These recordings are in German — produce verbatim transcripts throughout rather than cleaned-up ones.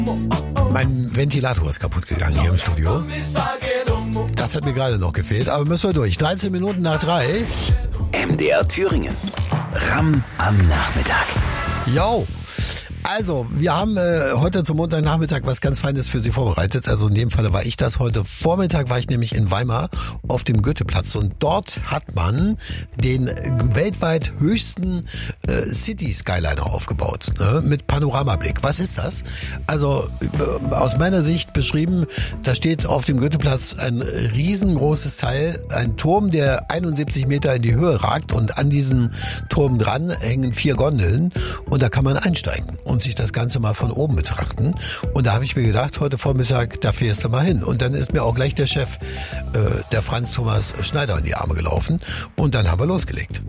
Mein Ventilator ist kaputt gegangen hier im Studio. Das hat mir gerade noch gefehlt, aber müssen wir durch. dreizehn Minuten nach drei. M D R Thüringen. Ram am Nachmittag. Jo. Also, wir haben äh, heute zum Montagnachmittag was ganz Feines für Sie vorbereitet. Also in dem Falle war ich das. Heute Vormittag war ich nämlich in Weimar auf dem Goetheplatz und dort hat man den weltweit höchsten äh, City Skyliner aufgebaut, ne? Mit Panoramablick. Was ist das? Also äh, aus meiner Sicht beschrieben, da steht auf dem Goetheplatz ein riesengroßes Teil, ein Turm, der einundsiebzig Meter in die Höhe ragt und an diesem Turm dran hängen vier Gondeln und da kann man einsteigen und sich das Ganze mal von oben betrachten. Und da habe ich mir gedacht, heute Vormittag, da fährst du mal hin. Und dann ist mir auch gleich der Chef, äh, der Franz Thomas Schneider, in die Arme gelaufen. Und dann haben wir losgelegt.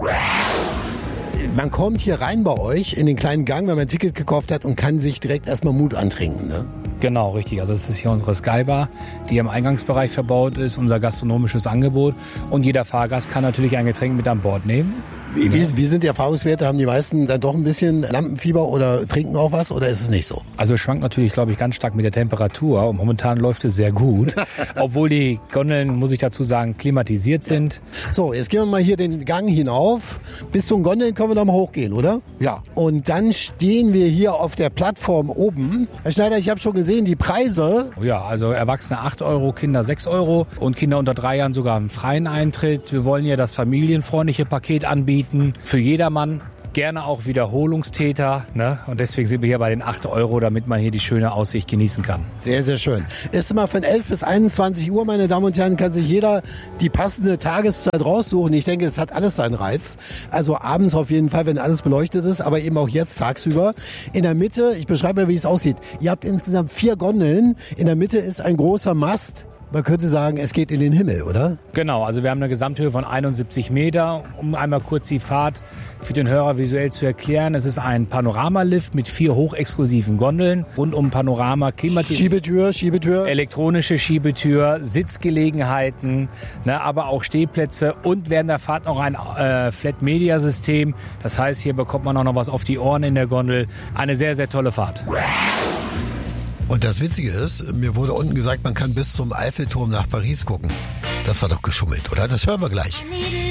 Man kommt hier rein bei euch in den kleinen Gang, wenn man ein Ticket gekauft hat und kann sich direkt erstmal Mut antrinken, ne? Genau, richtig. Also das ist hier unsere Skybar, die im Eingangsbereich verbaut ist, unser gastronomisches Angebot. Und jeder Fahrgast kann natürlich ein Getränk mit an Bord nehmen. Wie, wie, wie sind die Erfahrungswerte? Haben die meisten dann doch ein bisschen Lampenfieber oder trinken auch was oder ist es nicht so? Also es schwankt natürlich, glaube ich, ganz stark mit der Temperatur und momentan läuft es sehr gut. Obwohl die Gondeln, muss ich dazu sagen, klimatisiert sind. So, jetzt gehen wir mal hier den Gang hinauf. Bis zu den Gondeln können wir noch mal hochgehen, oder? Ja. Und dann stehen wir hier auf der Plattform oben. Herr Schneider, ich habe schon gesehen, die Preise. Ja, also Erwachsene acht Euro, Kinder sechs Euro und Kinder unter drei Jahren sogar einen freien Eintritt. Wir wollen ja das familienfreundliche Paket anbieten. Für jedermann, gerne auch Wiederholungstäter, ne? Und deswegen sind wir hier bei den acht Euro, damit man hier die schöne Aussicht genießen kann. Sehr, sehr schön. Ist immer von elf bis einundzwanzig Uhr, meine Damen und Herren, kann sich jeder die passende Tageszeit raussuchen. Ich denke, es hat alles seinen Reiz. Also abends auf jeden Fall, wenn alles beleuchtet ist, aber eben auch jetzt tagsüber. In der Mitte, ich beschreibe mal, wie es aussieht. Ihr habt insgesamt vier Gondeln. In der Mitte ist ein großer Mast. Man könnte sagen, es geht in den Himmel, oder? Genau, also wir haben eine Gesamthöhe von einundsiebzig Meter. Um einmal kurz die Fahrt für den Hörer visuell zu erklären. Es ist ein Panoramalift mit vier hochexklusiven Gondeln. Rund um Panorama, klimatisiert. Schiebetür, Schiebetür. Elektronische Schiebetür, Sitzgelegenheiten, ne, aber auch Stehplätze und während der Fahrt noch ein äh, Flat-Media-System. Das heißt, hier bekommt man auch noch was auf die Ohren in der Gondel. Eine sehr, sehr tolle Fahrt. Und das Witzige ist, mir wurde unten gesagt, man kann bis zum Eiffelturm nach Paris gucken. Das war doch geschummelt, oder? Das hören wir gleich.